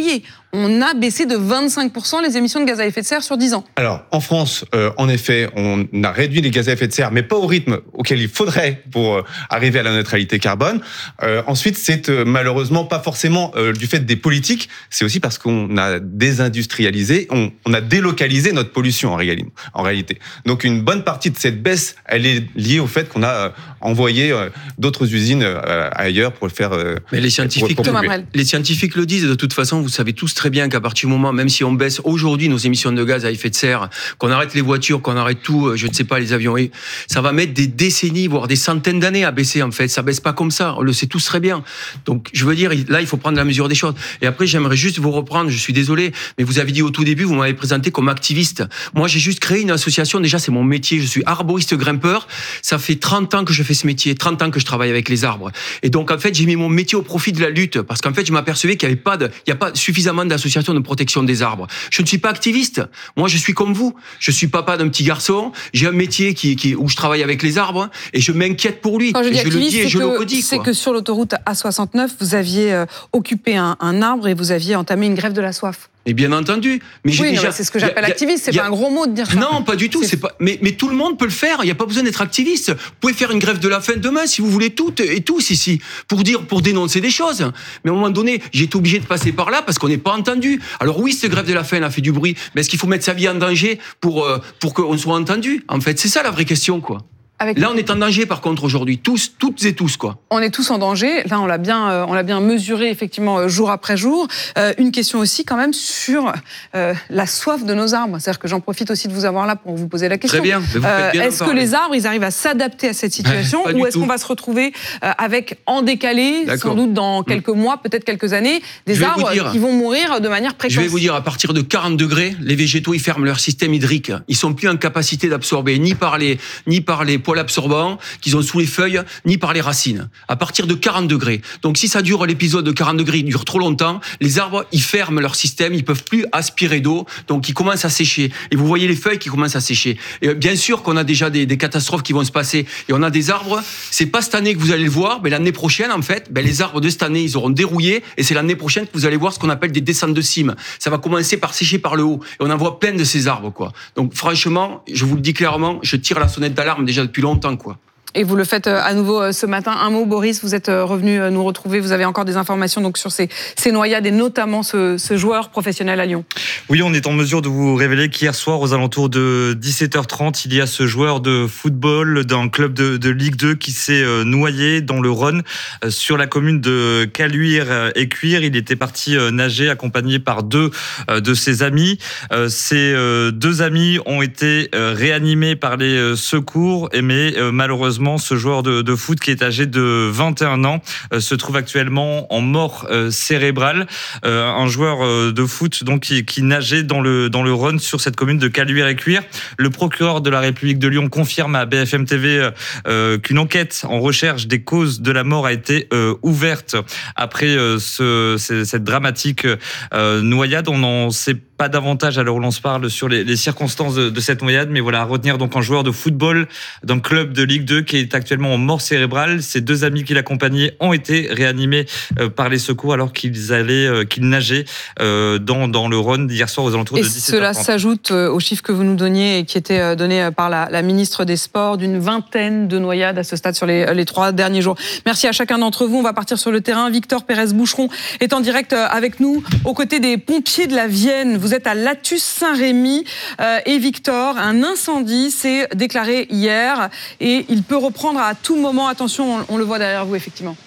Speaker 4: on a baissé de vingt-cinq pour cent les émissions de gaz à effet de serre sur dix ans.
Speaker 17: Alors, en France, euh, en effet, on a réduit les gaz à effet de serre, mais pas au rythme auquel il faudrait pour euh, arriver à la neutralité carbone. Euh, ensuite, c'est euh, malheureusement pas forcément euh, du fait des politiques, c'est aussi parce qu'on a désindustrialisé, on, on a délocalisé notre pollution en, réalité, en réalité. Donc, une bonne partie de cette baisse, elle est liée au fait qu'on a euh, envoyé euh, d'autres usines euh, ailleurs pour le faire... Euh,
Speaker 15: mais les scientifiques,
Speaker 17: pour, pour
Speaker 15: les scientifiques le disent, de toute façon, vous savez tous très bien qu'à partir du moment, même si on baisse aujourd'hui nos émissions de gaz à effet de serre, qu'on arrête les voitures, qu'on arrête tout, je ne sais pas, les avions, ça va mettre des décennies, voire des centaines d'années à baisser en fait. Ça baisse pas comme ça, on le sait tous très bien. Donc je veux dire, là il faut prendre la mesure des choses. Et après j'aimerais juste vous reprendre, je suis désolé, mais vous avez dit au tout début, vous m'avez présenté comme activiste. Moi j'ai juste créé une association, déjà c'est mon métier, je suis arboriste grimpeur, ça fait trente ans que je fais ce métier, trente ans que je travaille avec les arbres. Et donc en fait j'ai mis mon métier au profit de la lutte, parce qu'en fait je m'apercevais qu'il n'y avait pas de, il y a pas suffisamment d'associations de protection des arbres. Je ne suis pas activiste. Moi, je suis comme vous. Je suis papa d'un petit garçon. J'ai un métier qui, qui, où je travaille avec les arbres et je m'inquiète pour lui.
Speaker 4: Quand je dis
Speaker 15: et je le dis et je
Speaker 4: que,
Speaker 15: le redis.
Speaker 4: C'est que sur l'autoroute A soixante-neuf, vous aviez euh, occupé un, un arbre et vous aviez entamé une grève de la soif.
Speaker 15: Et bien entendu. Mais
Speaker 4: oui,
Speaker 15: j'ai déjà...
Speaker 4: c'est ce que j'appelle activiste, c'est a... pas un gros mot de dire ça.
Speaker 15: Non, pas du tout. C'est... C'est pas... mais, mais tout le monde peut le faire. Il n'y a pas besoin d'être activiste. Vous pouvez faire une grève de la faim demain si vous voulez toutes et tous ici pour dire, pour dénoncer des choses. Mais à un moment donné, j'ai été obligé de passer par là parce qu'on n'est pas entendu. Alors oui, cette grève de la faim a fait du bruit, mais est-ce qu'il faut mettre sa vie en danger pour euh, pour qu'on soit entendu ? En fait, c'est ça la vraie question, quoi. Avec... Là, on est en danger, par contre, aujourd'hui, tous, toutes et tous, quoi.
Speaker 4: On est tous en danger. Là, on l'a bien, euh, on l'a bien mesuré, effectivement, euh, jour après jour. Euh, une question aussi, quand même, sur euh, la soif de nos arbres. C'est-à-dire que j'en profite aussi de vous avoir là pour vous poser la question.
Speaker 15: Très bien. Vous faites bien
Speaker 4: euh, est-ce que les arbres, ils arrivent à s'adapter à cette situation, ou est-ce tout. qu'on va se retrouver euh, avec, en décalé, D'accord. sans doute dans quelques mmh. mois, peut-être quelques années, des arbres dire, qui vont mourir de manière précoce?
Speaker 15: Je vais vous dire, à partir de quarante degrés, les végétaux, ils ferment leur système hydrique. Ils sont plus en capacité d'absorber ni par les, ni par les poils absorbants qu'ils ont sous les feuilles, ni par les racines. À partir de quarante degrés. Donc si ça dure, l'épisode de quarante degrés, il dure trop longtemps, les arbres, ils ferment leur système, ils peuvent plus aspirer d'eau, donc ils commencent à sécher. Et vous voyez les feuilles qui commencent à sécher. Et bien sûr qu'on a déjà des, des catastrophes qui vont se passer. Et on a des arbres, c'est pas cette année que vous allez le voir, mais l'année prochaine, en fait, ben les arbres de cette année, ils auront dérouillé, et c'est l'année prochaine que vous allez voir ce qu'on appelle des descentes de cime. Ça va commencer par sécher par le haut. Et on en voit plein de ces arbres, quoi. Donc franchement, je vous le dis clairement, je tire la sonnette d'alarme déjà depuis longtemps, quoi.
Speaker 4: Et vous le faites à nouveau ce matin. Un mot, Boris, vous êtes revenu nous retrouver. Vous avez encore des informations donc sur ces, ces noyades et notamment ce, ce joueur professionnel à Lyon.
Speaker 5: Oui, on est en mesure de vous révéler qu'hier soir, aux alentours de dix-sept heures trente, il y a ce joueur de football d'un club de, de Ligue deux qui s'est noyé dans le Rhône sur la commune de Caluire-et-Cuire. Il était parti nager accompagné par deux de ses amis. Ces deux amis ont été réanimés par les secours, mais malheureusement, ce joueur de, de foot qui est âgé de vingt et un ans euh, se trouve actuellement en mort euh, cérébrale. Euh, un joueur euh, de foot donc qui, qui nageait dans le dans le Rhône sur cette commune de Caluire-et-Cuire. Le procureur de la République de Lyon confirme à B F M T V euh, qu'une enquête en recherche des causes de la mort a été euh, ouverte après euh, ce, cette dramatique euh, noyade. On n'en sait pas davantage à l'heure où l'on se parle sur les, les circonstances de, de cette noyade, mais voilà, à retenir donc un joueur de football d'un club de Ligue deux qui est actuellement en mort cérébrale. Ses deux amis qui l'accompagnaient ont été réanimés euh, par les secours alors qu'ils allaient, euh, qu'ils nageaient euh, dans, dans le Rhône hier soir aux alentours
Speaker 4: et
Speaker 5: de dix-sept heures trente.
Speaker 4: Et cela s'ajoute aux chiffres que vous nous donniez et qui étaient donnés par la, la ministre des Sports d'une vingtaine de noyades à ce stade sur les, les trois derniers jours. Merci à chacun d'entre vous. On va partir sur le terrain. Victor Pérez-Boucheron est en direct avec nous aux côtés des pompiers de la Vienne. Vous êtes à Lattus-Saint-Rémy euh, et Victor, un incendie s'est déclaré hier et il peut reprendre à tout moment. Attention, on, on le voit derrière vous effectivement.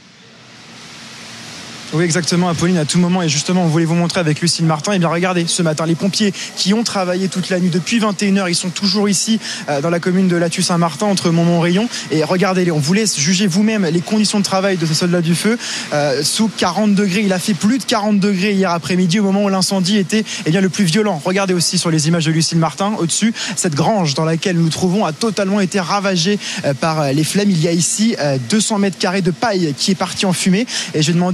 Speaker 20: Oui, exactement, Apolline, à tout moment. Et justement, on voulait vous montrer avec Lucille Martin. Et bien, regardez, ce matin, les pompiers qui ont travaillé toute la nuit depuis vingt et une heures, ils sont toujours ici, euh, dans la commune de Lattus-Saint-Martin, entre Montmont-Rayon. Et regardez-les, on vous laisse juger vous-même les conditions de travail de ces soldats du feu. Euh, sous quarante degrés, il a fait plus de quarante degrés hier après-midi, au moment où l'incendie était eh bien, le plus violent. Regardez aussi sur les images de Lucille Martin, au-dessus, cette grange dans laquelle nous nous trouvons a totalement été ravagée euh, par les flammes. Il y a ici euh, deux cents mètres carrés de paille qui est partie en fumée. Et j'ai demandé à Lucille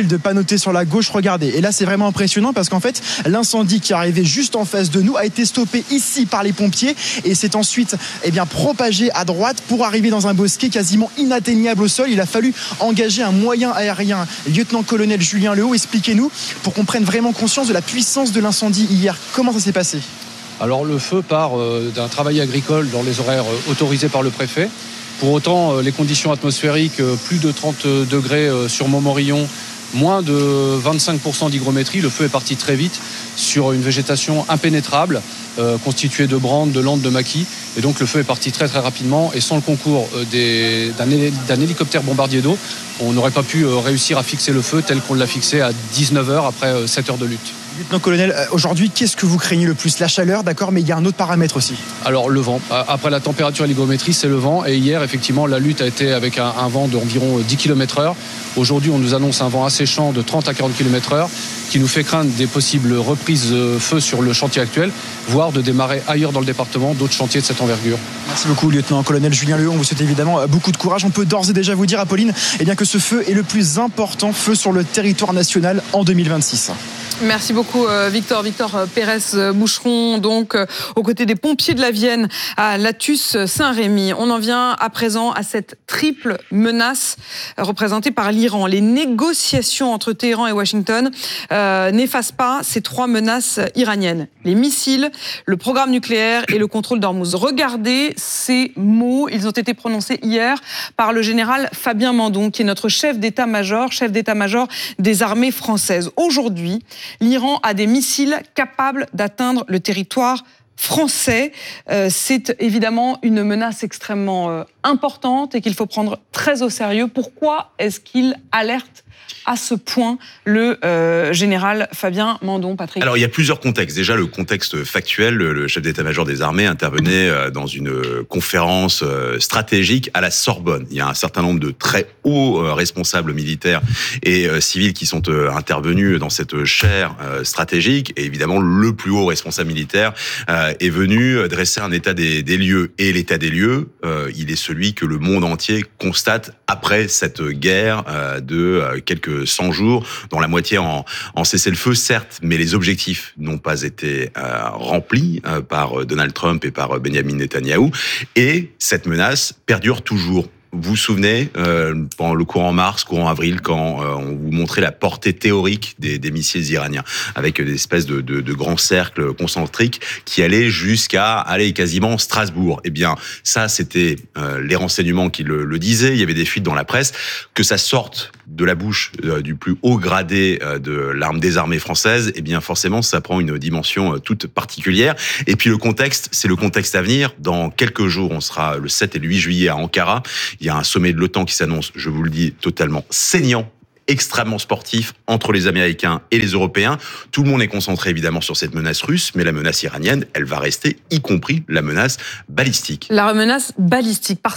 Speaker 20: de pas noter sur la gauche, regardez. Et là, c'est vraiment impressionnant parce qu'en fait, l'incendie qui arrivait juste en face de nous a été stoppé ici par les pompiers et s'est ensuite eh bien, propagé à droite pour arriver dans un bosquet quasiment inatteignable au sol. Il a fallu engager un moyen aérien. Lieutenant-colonel Julien Lehaut, expliquez-nous pour qu'on prenne vraiment conscience de la puissance de l'incendie hier. Comment ça s'est passé ?
Speaker 21: Alors le feu part d'un travail agricole dans les horaires autorisés par le préfet. Pour autant, les conditions atmosphériques, plus de trente degrés sur Montmorillon, moins de vingt-cinq pour cent d'hygrométrie, le feu est parti très vite sur une végétation impénétrable, euh, constituée de brandes, de landes, de maquis. Et donc le feu est parti très très rapidement et sans le concours des, d'un, d'un hélicoptère bombardier d'eau, on n'aurait pas pu réussir à fixer le feu tel qu'on l'a fixé à dix-neuf heures après sept heures de lutte.
Speaker 20: Lieutenant-colonel, aujourd'hui, qu'est-ce que vous craignez le plus ? La chaleur, d'accord, mais il y a un autre paramètre aussi.
Speaker 21: Alors le vent. Après la température et l'hygrométrie, c'est le vent. Et hier, effectivement, la lutte a été avec un, un vent d'environ dix kilomètres heure. Aujourd'hui, on nous annonce un vent asséchant de trente à quarante kilomètres heure qui nous fait craindre des possibles reprises de feu sur le chantier actuel, voire de démarrer ailleurs dans le département d'autres chantiers de cette envergure.
Speaker 20: Merci beaucoup, lieutenant-colonel Julien Lehaut. On vous souhaite évidemment beaucoup de courage. On peut d'ores et déjà vous dire, Apolline, eh bien, que ce feu est le plus important feu sur le territoire national en deux mille vingt-six.
Speaker 4: Merci beaucoup Victor. Victor Pérez-Boucheron, donc aux côtés des pompiers de la Vienne à Latus Saint-Rémy. On en vient à présent à cette triple menace représentée par l'Iran. Les négociations entre Téhéran et Washington euh, n'effacent pas ces trois menaces iraniennes. Les missiles, le programme nucléaire et le contrôle d'Ormuz. Regardez ces mots, ils ont été prononcés hier par le général Fabien Mandon, qui est notre chef d'état-major, chef d'état-major des armées françaises. Aujourd'hui, l'Iran a des missiles capables d'atteindre le territoire français. Euh, c'est évidemment une menace extrêmement euh, importante et qu'il faut prendre très au sérieux. Pourquoi est-ce qu'il alerte à ce point le euh, général Fabien Mandon, Patrick?
Speaker 22: Alors, il y a plusieurs contextes. Déjà, le contexte factuel, le chef d'état-major des armées intervenait dans une conférence stratégique à la Sorbonne. Il y a un certain nombre de très hauts responsables militaires et civils qui sont intervenus dans cette chaire stratégique. Et évidemment, le plus haut responsable militaire est venu dresser un état des, des lieux. Et l'état des lieux, il est celui que le monde entier constate après cette guerre de quelques cent jours, dont la moitié en, en cessez-le-feu, certes, mais les objectifs n'ont pas été euh, remplis euh, par Donald Trump et par Benjamin Netanyahou, et cette menace perdure toujours. Vous vous souvenez, euh, pendant le courant mars, courant avril, quand euh, on vous montrait la portée théorique des, des missiles iraniens, avec des espèces de, de, de grands cercles concentriques qui allaient jusqu'à aller quasiment Strasbourg. Eh bien, ça, c'était euh, les renseignements qui le, le disaient. Il y avait des fuites dans la presse. Que ça sorte de la bouche euh, du plus haut gradé euh, de l'arme des armées françaises, eh bien, forcément, ça prend une dimension euh, toute particulière. Et puis, le contexte, c'est le contexte à venir. Dans quelques jours, on sera le sept et le huit juillet à Ankara. Il y a un sommet de l'OTAN qui s'annonce, je vous le dis, totalement saignant, extrêmement sportif entre les Américains et les Européens. Tout le monde est concentré évidemment sur cette menace russe, mais la menace iranienne, elle va rester, y compris la menace balistique.
Speaker 4: La menace balistique.